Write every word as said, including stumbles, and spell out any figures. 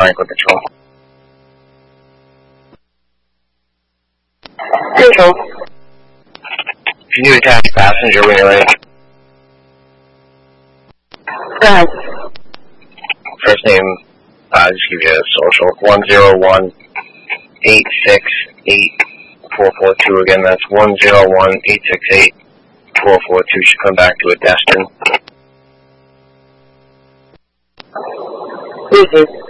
Franklin Control. Control. Can you attach passenger when you're ready? Go ahead. First name, uh, just give you a social. one zero one, eight six eight, four four two. Again, that's one zero one, eight six eight, four four two. Should come back to a Destin. Easy.